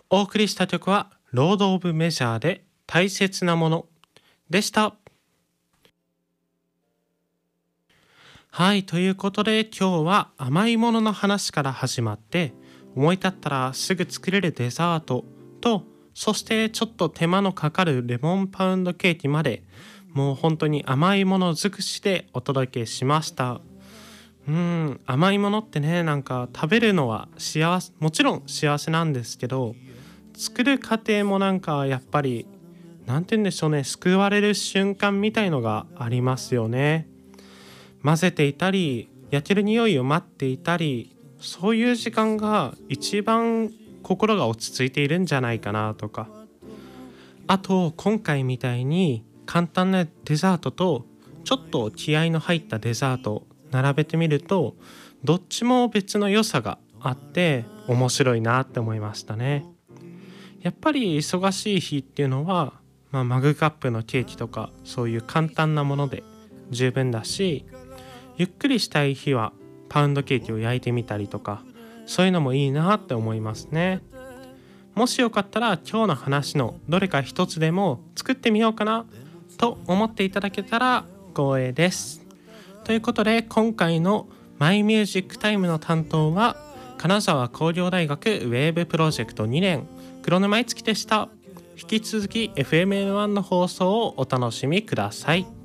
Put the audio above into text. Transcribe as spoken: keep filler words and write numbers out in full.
お送りした曲はロード・オブ・メジャーで大切なものでした。はい、ということで今日は甘いものの話から始まって、思い立ったらすぐ作れるデザートと、そしてちょっと手間のかかるレモンパウンドケーキまで、もう本当に甘いもの尽くしでお届けしました。うーん甘いものってね、なんか食べるのは幸せ、もちろん幸せなんですけど、作る過程もなんかやっぱり、なんて言うんでしょうね、救われる瞬間みたいのがありますよね。混ぜていたり焼ける匂いを待っていたり、そういう時間が一番心が落ち着いているんじゃないかなとか、あと今回みたいに簡単なデザートとちょっと気合いの入ったデザート並べてみると、どっちも別の良さがあって面白いなって思いましたね。やっぱり忙しい日っていうのは、まあ、マグカップのケーキとかそういう簡単なもので十分だし、ゆっくりしたい日はパウンドケーキを焼いてみたりとか、そういうのもいいなって思いますね。もしよかったら今日の話のどれか一つでも作ってみようかなと思っていただけたら光栄です。ということで今回のマイミュージックタイムの担当は金沢工業大学ウェーブプロジェクトにねん黒沼いつきでした。引き続き エフエムエヌワン の放送をお楽しみください。